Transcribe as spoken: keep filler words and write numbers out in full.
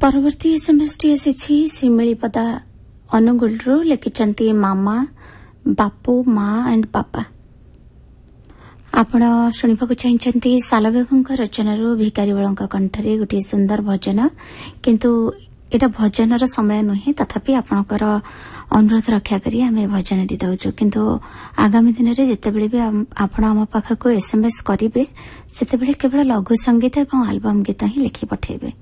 परवर्ती SMS T आसी शिमिलीपदा अनुगुलू लिखिंट मामा बापू माँ एंड पापा। आपण शुणा चाहते सालबेगों रचनार भिकारी बल कंठरे गोटे सुंदर भजन किंतु एटा भजनर समय नुहे तथापि आपणकर अनुरोध रक्षा करी आमे भजन टी दउछु किंतु आगामी दिन रे जेतेबेले भी आपण आम पाखक एसएमएस करिवे सेतेबेले केवल लघु संगीत एवं एल्बम गीत ही लिखि पठेबे।